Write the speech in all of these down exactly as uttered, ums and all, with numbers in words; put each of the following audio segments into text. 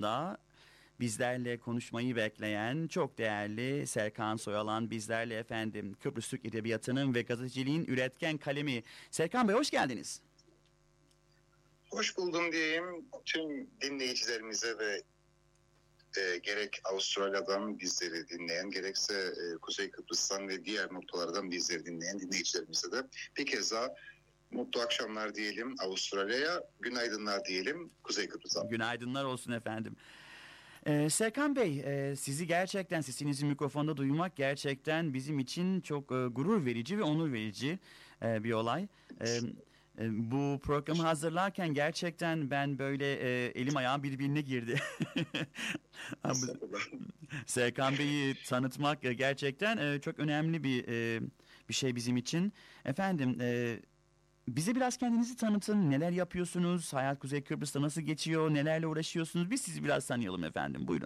da bizlerle konuşmayı bekleyen çok değerli Serkan Soyalan bizlerle efendim. Kıbrıs Türk Edebiyatı'nın ve gazeteciliğin üretken kalemi. Serkan Bey hoş geldiniz. Hoş buldum diyeyim tüm dinleyicilerimize ve e, gerek Avustralya'dan bizleri dinleyen gerekse e, Kuzey Kıbrıs'tan ve diğer noktalardan bizleri dinleyen dinleyicilerimize de bir kez daha mutlu akşamlar diyelim Avustralya'ya, günaydınlar diyelim Kuzey Kıbrıs'a. Günaydınlar olsun efendim. Ee, Serkan Bey, e, sizi gerçekten sesinizi mikrofonda duymak gerçekten bizim için çok e, gurur verici ve onur verici e, bir olay. E, e, bu programı hazırlarken gerçekten ben böyle e, elim ayağım birbirine girdi. Serkan Bey'i tanıtmak gerçekten e, çok önemli bir e, bir şey bizim için. Efendim, e, bize biraz kendinizi tanıtın. Neler yapıyorsunuz? Hayat Kuzey Kıbrıs'ta nasıl geçiyor? Nelerle uğraşıyorsunuz? Biz sizi biraz tanıyalım efendim. Buyurun.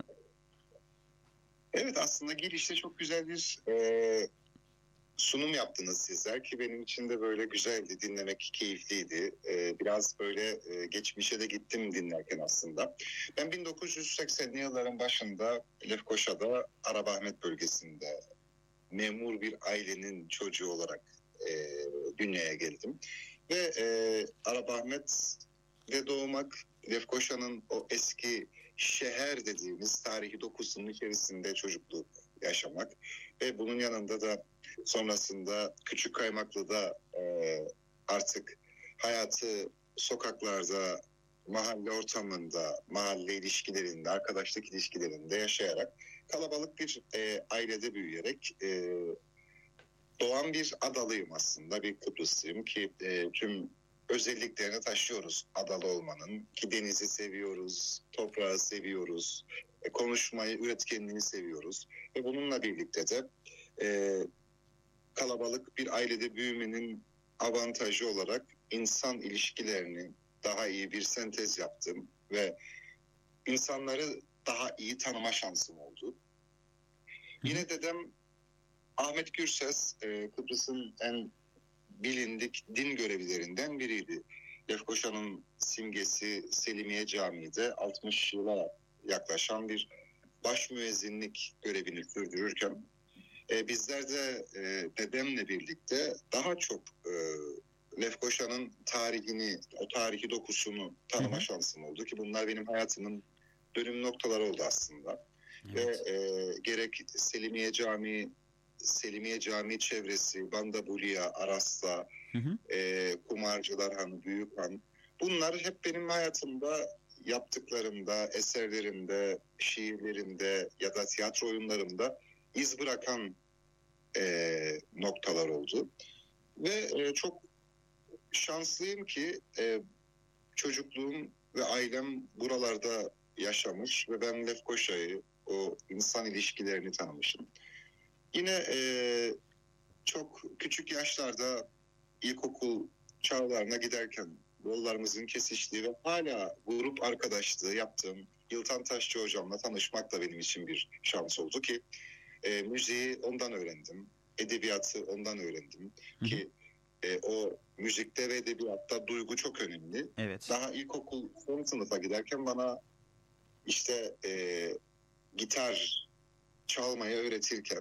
Evet, aslında girişte çok güzel bir e, sunum yaptınız sizler ki benim için de böyle güzeldi, dinlemek keyifliydi. E, biraz böyle e, geçmişe de gittim dinlerken aslında. Ben bin dokuz yüz seksenli yılların başında Lefkoşa'da Arabahmet bölgesinde memur bir ailenin çocuğu olarak e, dünyaya geldim. Ve e, Arabahmet'de doğmak, Lefkoşa'nın o eski şehir dediğimiz tarihi dokusunun içerisinde çocukluğu yaşamak ve bunun yanında da sonrasında Küçük Kaymaklı'da e, artık hayatı sokaklarda, mahalle ortamında, mahalle ilişkilerinde, arkadaşlık ilişkilerinde yaşayarak kalabalık bir e, ailede büyüyerek e, doğan bir adalıyım aslında, bir Kıbrıslıyım ki e, tüm özelliklerini taşıyoruz adalı olmanın, ki denizi seviyoruz, toprağı seviyoruz, e, konuşmayı, üretkenliğini seviyoruz ve bununla birlikte de e, kalabalık bir ailede büyümenin avantajı olarak insan ilişkilerini daha iyi bir sentez yaptım ve insanları daha iyi tanıma şansım oldu. Yine dedem Ahmet Gürses, e, Kıbrıs'ın en bilindik din görevlilerinden biriydi. Lefkoşa'nın simgesi Selimiye Camii'de altmış yıla yaklaşan bir baş müezzinlik görevini sürdürürken e, bizler de e, dedemle birlikte daha çok e, Lefkoşa'nın tarihini, o tarihi dokusunu tanıma şansım oldu ki bunlar benim hayatımın dönüm noktaları oldu aslında. Evet. Ve e, gerek Selimiye Camii, Selimiye Camii çevresi, Bandabulia, Aras'ta, hı hı. E, Kumarcılar Han, Büyük Han, bunlar hep benim hayatımda yaptıklarımda, eserlerimde, şiirlerimde ya da tiyatro oyunlarımda iz bırakan e, noktalar oldu. Ve e, çok şanslıyım ki e, çocukluğum ve ailem buralarda yaşamış ve ben Lefkoşa'yı, o insan ilişkilerini tanımışım. Yine e, çok küçük yaşlarda ilkokul çağlarına giderken yollarımızın kesiştiği ve hala grup arkadaşlığı yaptığım Yıltan Taşçı hocamla tanışmak da benim için bir şans oldu ki e, müziği ondan öğrendim, edebiyatı ondan öğrendim. Hı-hı. Ki e, o müzikte ve edebiyatta duygu çok önemli. Evet. Daha ilkokul son sınıfa giderken bana işte e, gitar çalmayı öğretirken,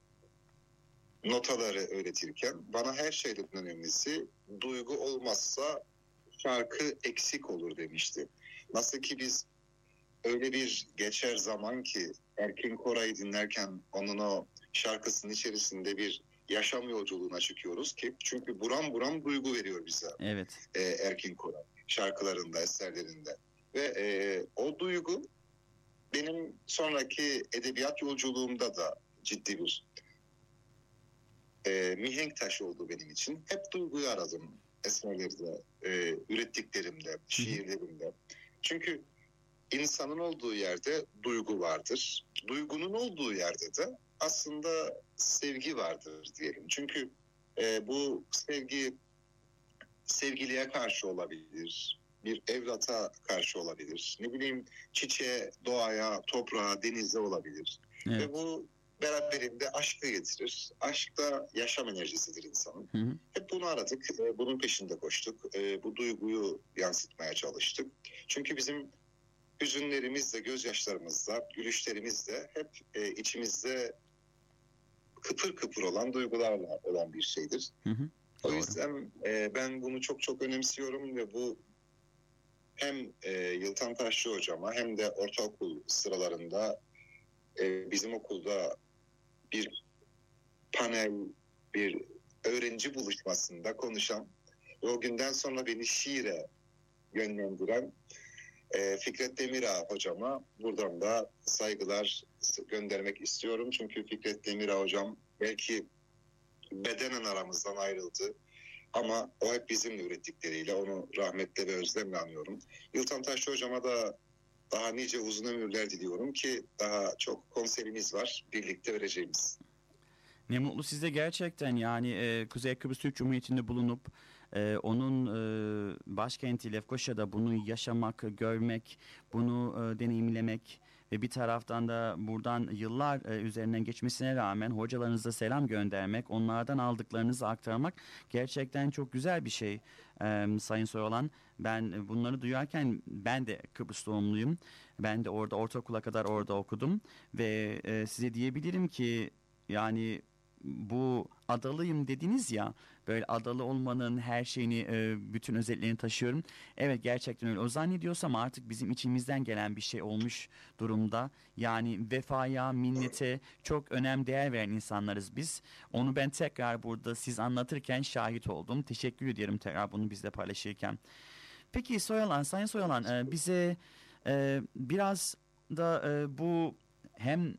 notaları öğretirken bana her şeyden önemlisi duygu olmazsa şarkı eksik olur demişti. Nasıl ki biz öyle bir geçer zaman ki Erkin Koray'ı dinlerken onun o şarkısının içerisinde bir yaşam yolculuğuna çıkıyoruz ki çünkü buram buram duygu veriyor bize. Evet. E, Erkin Koray şarkılarında, eserlerinde ve e, o duygu benim sonraki edebiyat yolculuğumda da ciddi bir e, mihenk taşı oldu benim için. Hep duyguyu aradım eserlerde, e, ürettiklerimde, şiirlerimde. Çünkü insanın olduğu yerde duygu vardır. Duygunun olduğu yerde de aslında sevgi vardır diyelim. Çünkü e, bu sevgi sevgiliye karşı olabilir, bir evlata karşı olabilir, ne bileyim çiçeğe, doğaya, toprağa, denize olabilir. Evet. Ve bu beraberinde aşkı getirir. Aşk da yaşam enerjisidir insanın. Hı hı. Hep bunu aradık, bunun peşinde koştuk. Bu duyguyu yansıtmaya çalıştık. Çünkü bizim hüzünlerimizle, gözyaşlarımızla, gülüşlerimizle hep e, içimizde kıpır kıpır olan duygularla olan bir şeydir. Hı hı, o doğru. yüzden e, ben bunu çok çok önemsiyorum ve bu hem e, Yıltan Taşçı hocama hem de ortaokul sıralarında e, bizim okulda bir panel, bir öğrenci buluşmasında konuşan ve o günden sonra beni şiire yönlendiren e, Fikret Demirağ hocama buradan da saygılar göndermek istiyorum. Çünkü Fikret Demirağ hocam belki bedenen aramızdan ayrıldı ama o hep bizimle ürettikleriyle onu rahmetle ve özlemle anıyorum. Yıltan Taşçı hocama da daha nice uzun ömürler diliyorum ki daha çok konserimiz var birlikte vereceğimiz. Ne mutlu size gerçekten, yani e, Kuzey Kıbrıs Türk Cumhuriyeti'nde bulunup e, onun e, başkenti Lefkoşa'da bunu yaşamak, görmek, bunu e, deneyimlemek ve bir taraftan da buradan yıllar e, üzerinden geçmesine rağmen hocalarınıza selam göndermek, onlardan aldıklarınızı aktarmak gerçekten çok güzel bir şey e, Sayın Soyalan. Ben bunları duyarken, ben de Kıbrıs doğumluyum. Ben de orada ortaokula kadar orada okudum ve e, size diyebilirim ki yani bu adalıyım dediniz ya, böyle adalı olmanın her şeyini, e, bütün özelliklerini taşıyorum. Evet, gerçekten öyle. O zannediyorsam artık bizim içimizden gelen bir şey olmuş durumda. Yani vefaya, minnete çok önem, değer veren insanlarız biz. Onu ben tekrar burada siz anlatırken şahit oldum. Teşekkür ediyorum tekrar bunu bizle paylaşırken. Peki Soyalan, Sayın Soyalan, e, bize e, biraz da e, bu hem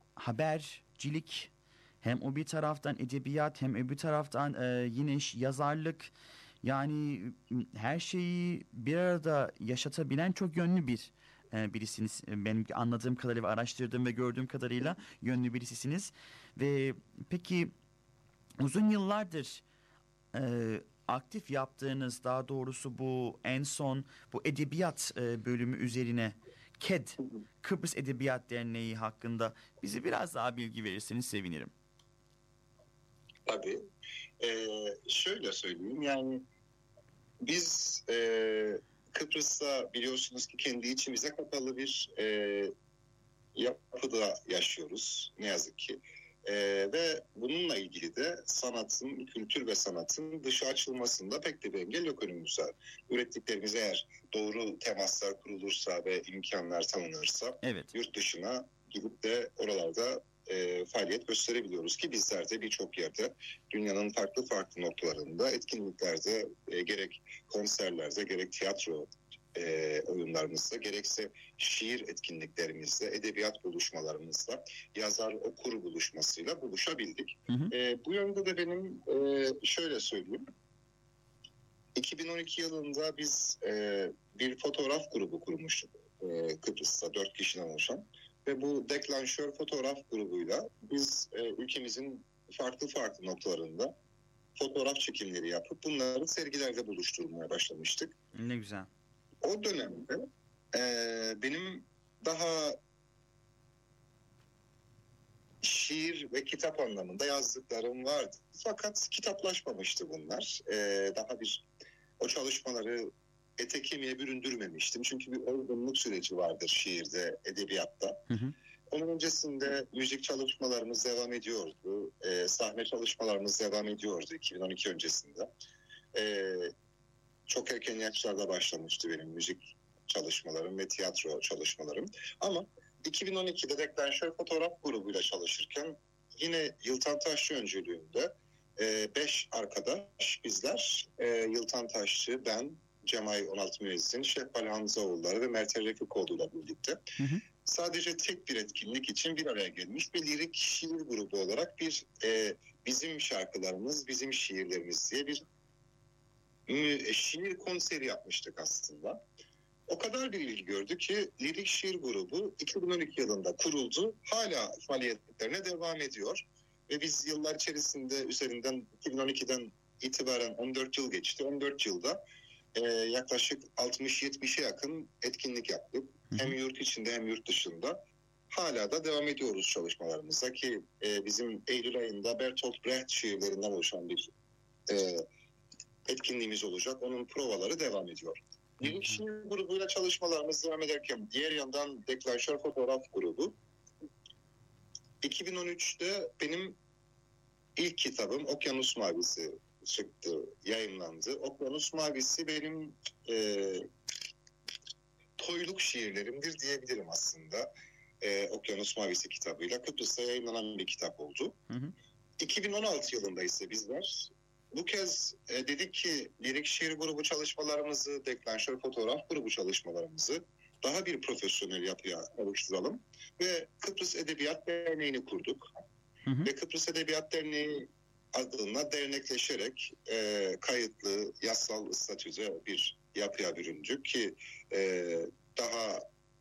habercilik, hem o bir taraftan edebiyat, hem öbür taraftan e, yine yazarlık, yani her şeyi bir arada yaşatabilen çok yönlü bir e, birisiniz. Benim anladığım kadarıyla, araştırdığım ve gördüğüm kadarıyla yönlü birisisiniz. Ve peki uzun yıllardır e, aktif yaptığınız, daha doğrusu bu en son bu edebiyat e, bölümü üzerine K E D, Kıbrıs Edebiyat Derneği hakkında bize biraz daha bilgi verirseniz sevinirim. Tabii. Ee, şöyle söyleyeyim, yani biz e, Kıbrıs'ta biliyorsunuz ki kendi içimize kapalı bir e, yapıda yaşıyoruz ne yazık ki. E, ve bununla ilgili de sanatın, kültür ve sanatın dışa açılmasında pek de bir engel yok önümüzde. Ürettiklerimiz eğer doğru temaslar kurulursa ve imkanlar tanınırsa Evet. yurt dışına gidip de oralarda e, faaliyet gösterebiliyoruz ki bizler de birçok yerde dünyanın farklı farklı noktalarında etkinliklerde e, gerek konserlerde gerek tiyatro e, oyunlarımızda gerekse şiir etkinliklerimizde, edebiyat buluşmalarımızda, yazar okur buluşmasıyla buluşabildik. Hı hı. E, bu yönde de benim e, şöyle söyleyeyim. iki bin on iki yılında biz e, bir fotoğraf grubu kurmuştuk e, Kıbrıs'ta dört kişiden oluşan. Ve bu deklanşör fotoğraf grubuyla biz e, ülkemizin farklı farklı noktalarında fotoğraf çekimleri yapıp bunları sergilerde buluşturmaya başlamıştık. Ne güzel. O dönemde e, benim daha şiir ve kitap anlamında yazdıklarım vardı. Fakat kitaplaşmamıştı bunlar. E, daha bir o çalışmaları ete kemiğe büründürmemiştim. Çünkü bir olgunluk süreci vardır şiirde, edebiyatta. Hı hı. Onun öncesinde müzik çalışmalarımız devam ediyordu. E, sahne çalışmalarımız devam ediyordu iki bin on iki öncesinde. E, çok erken yaşlarda başlamıştı benim müzik çalışmalarım ve tiyatro çalışmalarım. Ama iki bin on ikide deklanşör fotoğraf grubuyla çalışırken yine Yıltan Taşçı öncülüğünde e, beş arkadaş bizler, e, Yıltan Taşçı, ben, Cemay on altı Müezzin, Şehbal Hamzaoğulları ve Mertel Refikoğlu'yla birlikte Hı hı. sadece tek bir etkinlik için bir araya gelmiş bir lirik şiir grubu olarak bir e, bizim şarkılarımız, bizim şiirlerimiz diye bir e, şiir konseri yapmıştık aslında. O kadar bir ilgi gördü ki lirik şiir grubu iki bin on iki yılında kuruldu. Hala faaliyetlerine devam ediyor. Ve biz yıllar içerisinde üzerinden iki bin on ikiden itibaren on dört yıl geçti. on dört yılda e, yaklaşık altmış yetmişe yakın etkinlik yaptık. Hı hı. Hem yurt içinde hem yurt dışında. Hala da devam ediyoruz çalışmalarımıza ki e, bizim Eylül ayında Bertolt Brecht şiirlerinden oluşan bir e, etkinliğimiz olacak. Onun provaları devam ediyor. Lirik Şiir grubuyla çalışmalarımız devam ederken diğer yandan Deklanşör Fotoğraf grubu iki bin on üçte benim ilk kitabım Okyanus Mavisi çıktı, yayınlandı. Okyanus Mavisi benim e, toyluk şiirlerimdir diyebilirim aslında. E, Okyanus Mavisi kitabıyla Kıbrıs'ta yayınlanan bir kitap oldu. Hı hı. iki bin on altı yılında ise bizler bu kez e, dedik ki lirik şiir grubu çalışmalarımızı, deklanşör fotoğraf grubu çalışmalarımızı daha bir profesyonel yapıya oluşturalım ve Kıbrıs Edebiyat Derneği'ni kurduk. Hı hı. Ve Kıbrıs Edebiyat Derneği adına dernekleşerek e, kayıtlı, yasal statüde bir yapıya büründük ki e, daha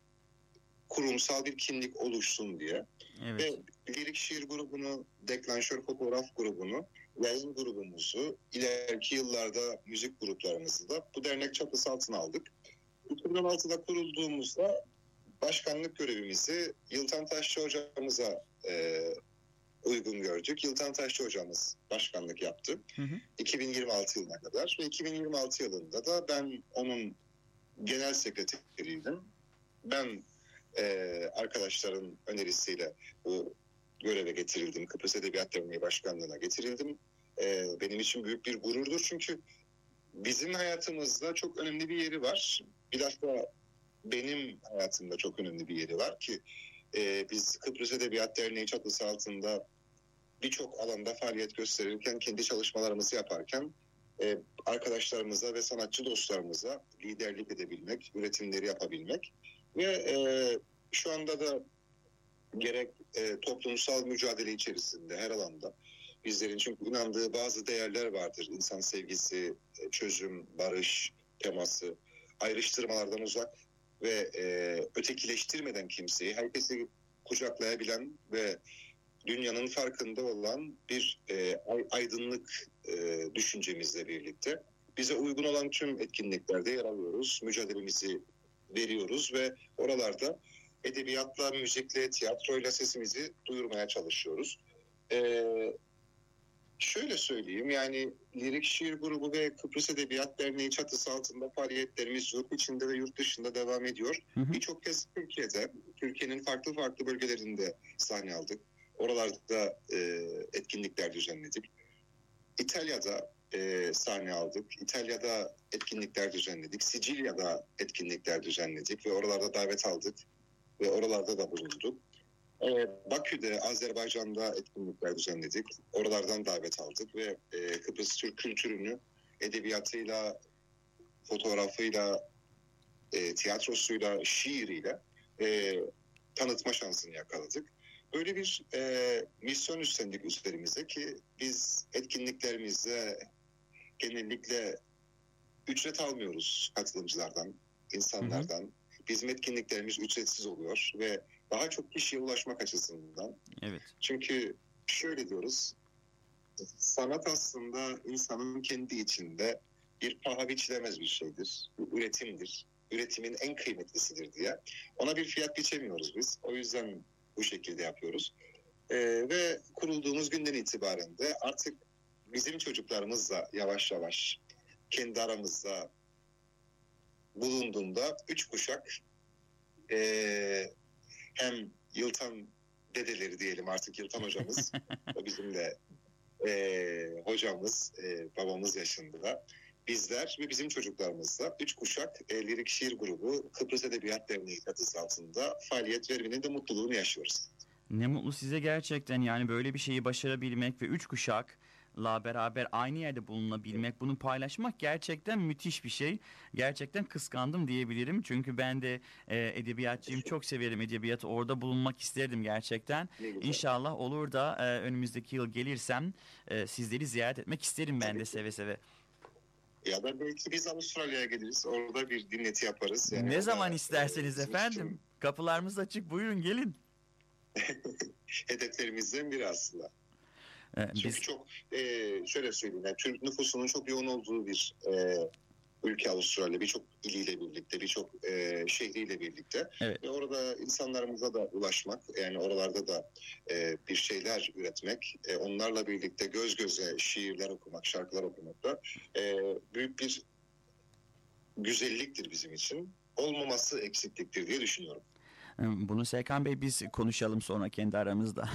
kurumsal bir kimlik oluşsun diye. Evet. Ve lirik şiir grubunu, deklanşör fotoğraf grubunu, yayın grubumuzu, ileriki yıllarda müzik gruplarımızı da bu dernek çatısı altına aldık. iki bin on altıda kurulduğumuzda başkanlık görevimizi Yıltan Taşçı hocamıza e, uygun gördük. Yıltan Taşçı hocamız başkanlık yaptı. Hı hı. iki bin yirmi altı yılına kadar ve iki bin yirmi altı yılında da ben onun genel sekreteriydim. Ben e, arkadaşların önerisiyle bu göreve getirildim. Kıbrıs Edebiyat Derneği Başkanlığı'na getirildim. E, benim için büyük bir gururdur çünkü bizim hayatımızda çok önemli bir yeri var. Bilhassa benim hayatımda çok önemli bir yeri var ki e, biz Kıbrıs Edebiyat Derneği çatısı altında birçok alanda faaliyet gösterirken, kendi çalışmalarımızı yaparken e, arkadaşlarımıza ve sanatçı dostlarımıza liderlik edebilmek, üretimleri yapabilmek ve e, şu anda da gerek e, toplumsal mücadele içerisinde her alanda bizlerin çünkü inandığı bazı değerler vardır. İnsan sevgisi, çözüm, barış teması, ayrıştırmalardan uzak ve e, ötekileştirmeden kimseyi, herkesi kucaklayabilen ve dünyanın farkında olan bir e, aydınlık e, düşüncemizle birlikte bize uygun olan tüm etkinliklerde yer alıyoruz, mücadelemizi veriyoruz ve oralarda edebiyatla, müzikle, tiyatroyla sesimizi duyurmaya çalışıyoruz. Ee, şöyle söyleyeyim, yani Lirik Şiir Grubu ve Kıbrıs Edebiyat Derneği çatısı altında faaliyetlerimiz yurt içinde ve yurt dışında devam ediyor. Birçok kez Türkiye'de, Türkiye'nin farklı farklı bölgelerinde sahne aldık. Oralarda e, etkinlikler düzenledik. İtalya'da e, sahne aldık. İtalya'da etkinlikler düzenledik. Sicilya'da etkinlikler düzenledik ve oralarda davet aldık ve oralarda da bulunduk. E, Bakü'de, Azerbaycan'da etkinlikler düzenledik. Oralardan davet aldık ve e, Kıbrıs Türk kültürünü edebiyatıyla, fotoğrafıyla, e, tiyatrosuyla, şiiriyle e, tanıtma şansını yakaladık. Böyle bir e, misyon üstlendik üzerimize ki biz etkinliklerimizde genellikle ücret almıyoruz katılımcılardan, insanlardan. Hı hı. Bizim etkinliklerimiz ücretsiz oluyor ve daha çok kişiye ulaşmak açısından. Evet. Çünkü şöyle diyoruz, sanat aslında insanın kendi içinde bir paha biçilemez bir şeydir, bir üretimdir. Üretimin en kıymetlisidir diye. Ona bir fiyat biçemiyoruz biz. O yüzden bu şekilde yapıyoruz. Ee, ve kurulduğumuz günden itibaren de artık bizim çocuklarımız da yavaş yavaş kendi aramızda bulunduğunda üç kuşak e, hem Yıltan dedeleri diyelim artık Yıltan hocamız o bizim de e, hocamız e, babamız yaşında bizler ve bizim çocuklarımız da üç kuşak e, Lirik Şiir Grubu Kıbrıs Edebiyat Derneği adı altında faaliyet vermenin de mutluluğunu yaşıyoruz. Ne mutlu size gerçekten, yani böyle bir şeyi başarabilmek ve üç kuşakla beraber aynı yerde bulunabilmek, bunu paylaşmak gerçekten müthiş bir şey. Gerçekten kıskandım diyebilirim. Çünkü ben de e, edebiyatçıyım, çok severim edebiyatı, orada bulunmak isterdim gerçekten. İnşallah olur da e, önümüzdeki yıl gelirsem e, sizleri ziyaret etmek isterim ben de seve seve. Ya da belki biz Avustralya'ya geliriz, orada bir dinleti yaparız. Yani ne zaman isterseniz e, efendim. Için... Kapılarımız açık, buyurun gelin. Hedeflerimizden biri aslında. Ee, Çünkü biz... çok e, şöyle söyleyeyim, yani Türk nüfusunun çok yoğun olduğu bir e, ülke Avustralya, birçok iliyle birlikte, birçok e, şehriyle birlikte. Evet. Ve orada insanlarımıza da ulaşmak, yani oralarda da e, bir şeyler üretmek, e, onlarla birlikte göz göze şiirler okumak, şarkılar okumak da e, büyük bir güzelliktir bizim için. Olmaması eksikliktir diye düşünüyorum. Bunu Serkan Bey biz konuşalım sonra kendi aramızda.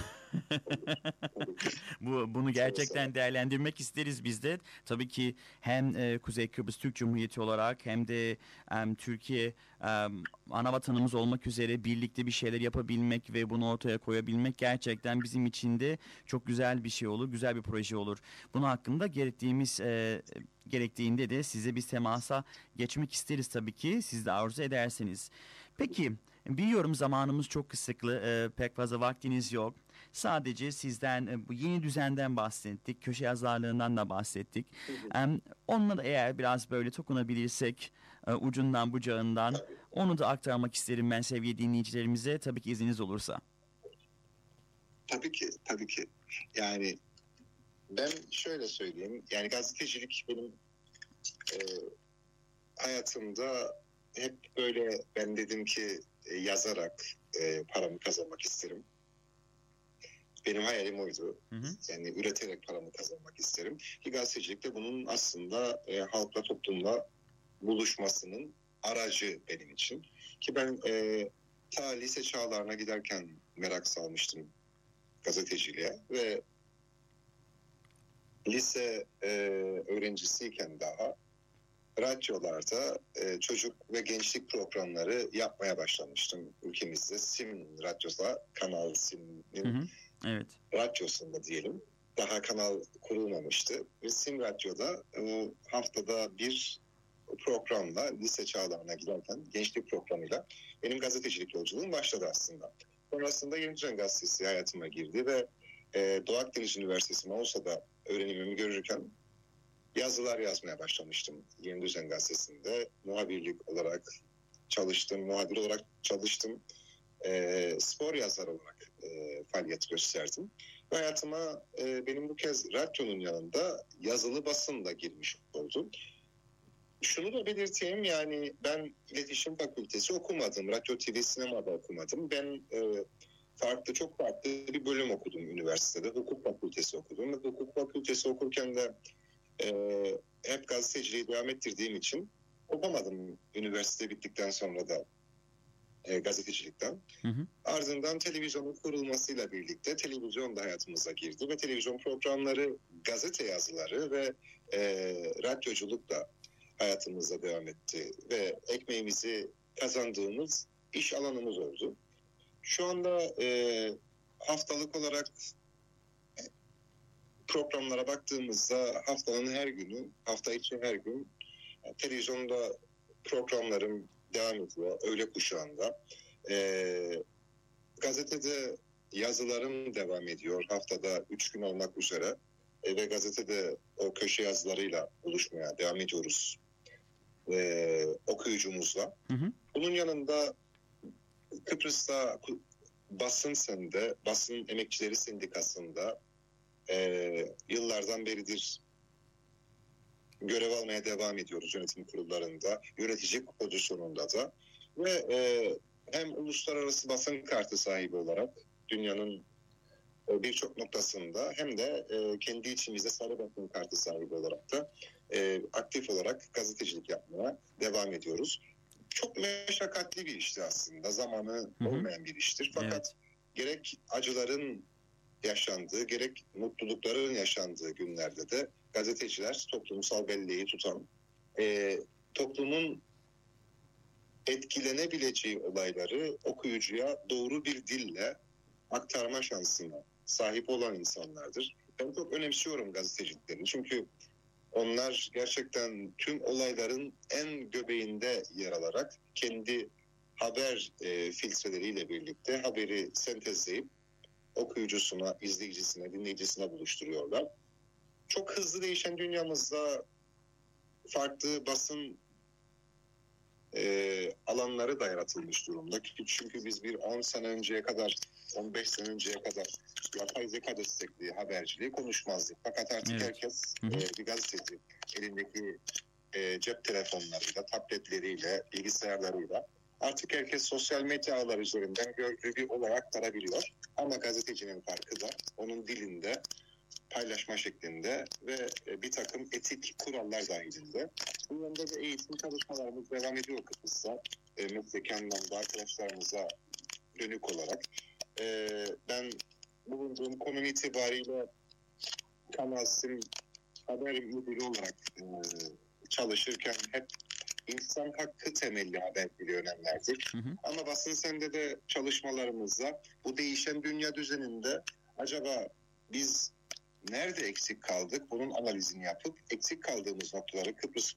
Bu bunu gerçekten değerlendirmek isteriz biz de. Tabii ki hem e, Kuzey Kıbrıs Türk Cumhuriyeti olarak hem de e, Türkiye e, ana vatanımız olmak üzere birlikte bir şeyler yapabilmek ve bunu ortaya koyabilmek gerçekten bizim için de çok güzel bir şey olur, güzel bir proje olur. Bunun hakkında gerektiğimiz e, gerektiğinde de size bir temasa geçmek isteriz tabii ki siz de arzu ederseniz. Peki. Biliyorum zamanımız çok kısıtlı, e, pek fazla vaktiniz yok. Sadece sizden e, bu yeni düzenden bahsettik, köşe yazarlığından da bahsettik. E, onunla da eğer biraz böyle dokunabilirsek e, ucundan bucağından onu da aktarmak isterim ben sevgili dinleyicilerimize tabii ki izniniz olursa. Tabii ki, tabii ki. Yani ben şöyle söyleyeyim, yani gazetecilik benim e, hayatımda hep böyle ben dedim ki e, yazarak e, paramı kazanmak isterim. Benim hayalim oydu. Hı hı. Yani üreterek paramı kazanmak isterim. Ki gazetecilik de bunun aslında e, halkla toplumla buluşmasının aracı benim için. Ki ben e, ta lise çağlarına giderken merak salmıştım gazeteciliğe ve lise e, öğrencisiyken daha radyolarda e, çocuk ve gençlik programları yapmaya başlamıştım ülkemizde. Sim Radyo'da, Kanal Sim'in evet. radyosunda diyelim. Daha kanal kurulmamıştı. Ve Sim Radyo'da e, haftada bir programla lise çağlarına giderken gençlik programıyla benim gazetecilik yolculuğum başladı aslında. Sonrasında Yeni Düzen Gazetesi hayatıma girdi ve e, Doğu Akdeniz Üniversitesi'ne olsa da öğrenimimi görürken yazılar yazmaya başlamıştım Yeni Düzen Gazetesi'nde. Muhabirlik olarak çalıştım, muhabir olarak çalıştım. E, spor yazar olarak e, faaliyet gösterdim. Ve hayatıma e, benim bu kez radyonun yanında yazılı basın da girmiş oldu. Şunu da belirteyim, yani ben iletişim fakültesi okumadım. Radyo, T V, sinemada okumadım. Ben e, farklı, çok farklı bir bölüm okudum üniversitede. Hukuk fakültesi okudum. Ve hukuk fakültesi okurken de Ee, hep gazeteciliği devam ettirdiğim için kopamadım üniversite bittikten sonra da e, gazetecilikten. Hı hı. Ardından televizyonun kurulmasıyla birlikte televizyon da hayatımıza girdi ve televizyon programları, gazete yazıları ve e, radyoculuk da hayatımıza devam etti ve ekmeğimizi kazandığımız iş alanımız oldu. Şu anda e, haftalık olarak programlara baktığımızda haftanın her günü, hafta içi her gün yani televizyonda programlarım devam ediyor. Öğle kuşağında. Ee, gazetede yazılarım devam ediyor. Haftada üç gün olmak üzere. E, ve gazetede o köşe yazılarıyla buluşmaya devam ediyoruz. E, okuyucumuzla. Hı hı. Bunun yanında Kıbrıs'ta basın sende, basın emekçileri sendikasında Ee, yıllardan beridir görev almaya devam ediyoruz yönetim kurullarında, yönetici pozisyonunda da ve e, hem uluslararası basın kartı sahibi olarak dünyanın e, birçok noktasında hem de e, kendi içimizde sarı basın kartı sahibi olarak da e, aktif olarak gazetecilik yapmaya devam ediyoruz. Çok meşakkatli bir işti aslında, zamanı olmayan bir iştir fakat evet. Gerek acıların yaşandığı, gerek mutlulukların yaşandığı günlerde de gazeteciler toplumsal belleği tutan, e, toplumun etkilenebileceği olayları okuyucuya doğru bir dille aktarma şansına sahip olan insanlardır. Ben çok önemsiyorum gazeteciliklerini çünkü onlar gerçekten tüm olayların en göbeğinde yer alarak kendi haber e, filtreleriyle birlikte haberi sentezleyip okuyucusuna, izleyicisine, dinleyicisine buluşturuyorlar. Çok hızlı değişen dünyamızda farklı basın e, alanları da yaratılmış durumda. Çünkü biz bir on sene önceye kadar, on beş sene önceye kadar yapay zeka destekli haberciliği konuşmazdık. Fakat artık evet. herkes e, bir gazeteci elindeki e, cep telefonlarıyla, tabletleriyle, bilgisayarlarıyla artık herkes sosyal medya ağları üzerinden gördüğü bir olay aktarabiliyor. Ama gazetecinin farkı da onun dilinde paylaşma şeklinde ve e, bir takım etik kurallar dahilinde. Bu yönde de eğitim çalışmalarımız devam ediyor Kıbrıs'ta. E, mesleki anlamda arkadaşlarımıza dönük olarak. E, ben bulunduğum konum itibariyle Kanal'sin haber müdürü olarak e, çalışırken hep insan hakkı temelli haberciliği önem verdik. Hı hı. Ama basın sende de çalışmalarımızda bu değişen dünya düzeninde acaba biz nerede eksik kaldık? Bunun analizini yapıp eksik kaldığımız noktaları Kıbrıs,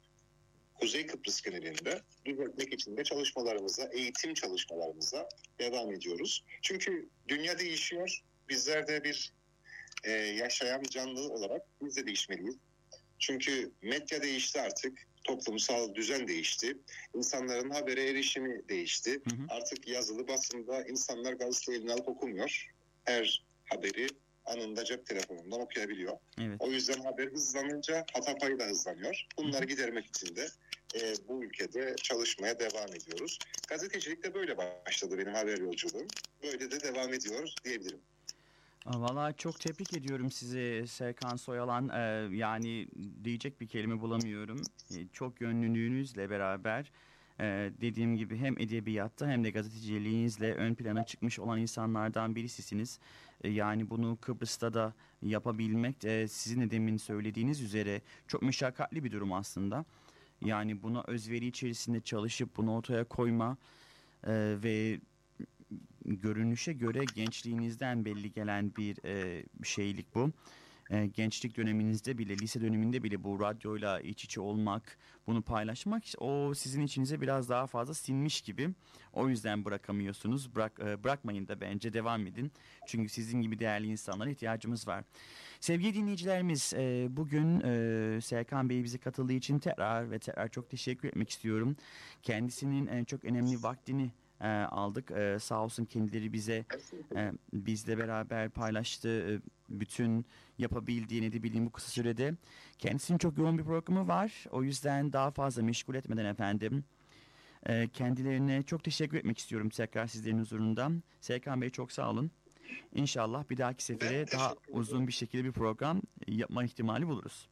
Kuzey Kıbrıs genelinde düzeltmek için de çalışmalarımıza, eğitim çalışmalarımıza devam ediyoruz. Çünkü dünya değişiyor. Bizler de bir e, yaşayan canlı olarak biz de değişmeliyiz. Çünkü medya değişti artık. Toplumsal düzen değişti. İnsanların habere erişimi değişti. Hı hı. Artık yazılı basında insanlar gazete eline alıp okumuyor. Her haberi anında cep telefonundan okuyabiliyor. Evet. O yüzden haber hızlanınca hata payı da hızlanıyor. Bunları gidermek için de e, bu ülkede çalışmaya devam ediyoruz. Gazetecilik de böyle başladı benim haber yolculuğum. Böyle de devam ediyor diyebilirim. Valla çok tebrik ediyorum sizi Serkan Soyalan. Ee, yani diyecek bir kelime bulamıyorum. Ee, çok yönlülüğünüzle beraber e, dediğim gibi hem edebiyatta hem de gazeteciliğinizle ön plana çıkmış olan insanlardan birisisiniz. Ee, yani bunu Kıbrıs'ta da yapabilmek de sizin de demin söylediğiniz üzere çok meşakkatli bir durum aslında. Yani buna özveri içerisinde çalışıp bunu ortaya koyma e, ve görünüşe göre gençliğinizden belli gelen bir e, şeylik bu. E, gençlik döneminizde bile, lise döneminde bile bu radyoyla iç içe olmak, bunu paylaşmak o sizin içinize biraz daha fazla sinmiş gibi. O yüzden bırakamıyorsunuz. Bırak, e, bırakmayın da bence devam edin. Çünkü sizin gibi değerli insanlara ihtiyacımız var. Sevgili dinleyicilerimiz, e, bugün e, Serkan Bey bize katıldığı için tekrar ve tekrar çok teşekkür etmek istiyorum. Kendisinin en çok önemli vaktini e, aldık. E, sağ olsun kendileri bize e, bizle beraber paylaştı. E, bütün yapabildiğini edebildiğim bu kısa sürede. Kendisinin çok yoğun bir programı var. O yüzden daha fazla meşgul etmeden efendim. E, kendilerine çok teşekkür etmek istiyorum tekrar sizlerin huzurunda. Serkan Bey çok sağ olun. İnşallah bir dahaki sefere daha uzun bir şekilde bir program yapma ihtimali buluruz.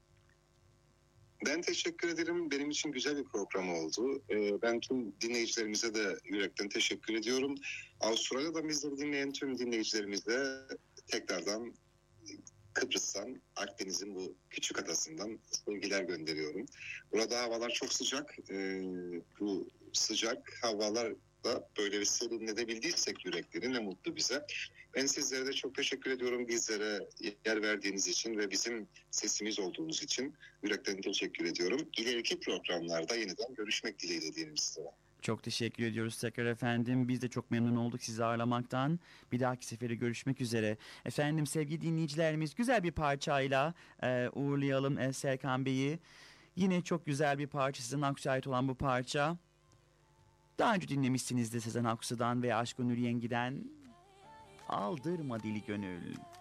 Ben teşekkür ederim. Benim için güzel bir program oldu. Ee, ben tüm dinleyicilerimize de yürekten teşekkür ediyorum. Avustralya'da bizleri dinleyen tüm dinleyicilerimize tekrardan Kıbrıs'tan, Akdeniz'in bu küçük adasından sevgiler gönderiyorum. Burada havalar çok sıcak. Ee, bu sıcak havalar da böyle bir serinletebildiysek yürekleri ne mutlu bize. Ben sizlere de çok teşekkür ediyorum bizlere yer verdiğiniz için ve bizim sesimiz olduğunuz için yürekten teşekkür ediyorum. İleriki programlarda yeniden görüşmek dileğiyle diyelim size. Çok teşekkür ediyoruz tekrar efendim. Biz de çok memnun olduk sizi ağırlamaktan. Bir dahaki sefere görüşmek üzere. Efendim sevgili dinleyicilerimiz güzel bir parçayla e, uğurlayalım e, Serkan Bey'i. Yine çok güzel bir parça, Sezen Aksu'ya ait olan bu parça. Daha önce dinlemişsinizdir Sezen Aksu'dan ve Aşkın Nur Yengi'den. Aldırma Dili Gönül.